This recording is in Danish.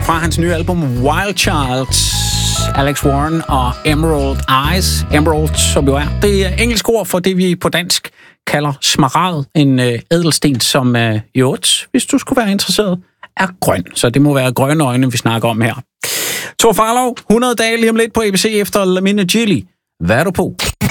fra hans nye album Wild Child. Alex Warren og Emerald Eyes. Emerald, som jo er det engelske ord for det, vi på dansk kalder smaragd. En ædelsten, som hvis du skulle være interesseret, er grøn. Så det må være grønne øjne, vi snakker om her. Thor Farlov, 100 dage lige om lidt på ABC efter La Mine Gilly. Hvad er du på?